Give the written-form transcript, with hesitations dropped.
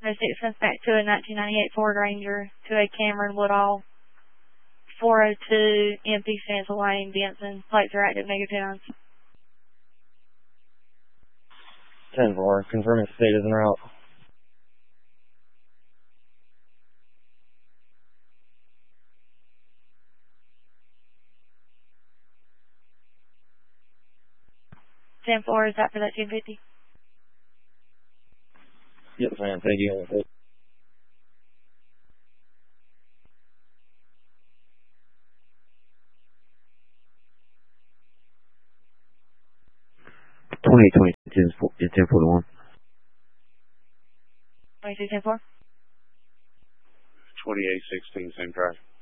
Comes back to a 1998 Ford Ranger to a Cameron Woodall 402 empty Stansel Lane, Benson. Plates are active, -10. 10-4, confirming state is en route. Ten 4 is that for that 1050? Yes, ma'am. Thank you. 1041. 22 10 4? 2816, same drive.